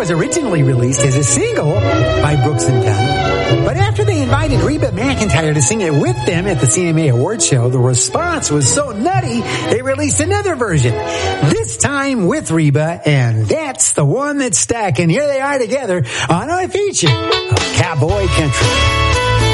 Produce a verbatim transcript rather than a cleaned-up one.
was originally released as a single by Brooks and Dunn, but after they invited Reba McEntire to sing it with them at the C M A Awards show, the response was so nutty, they released another version, this time with Reba, and that's the one that's stuck. And here they are together on a feature of Cowboy Country.